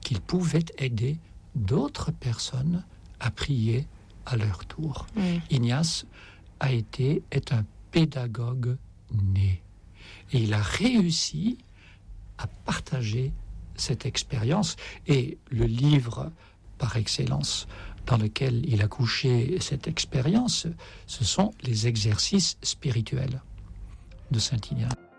qu'il pouvait aider d'autres personnes à prier à leur tour. Ignace est un pédagogue né. Et il a réussi à partager cette expérience. Et le livre par excellence dans lequel il a couché cette expérience, ce sont les exercices spirituels de Saint Ignace.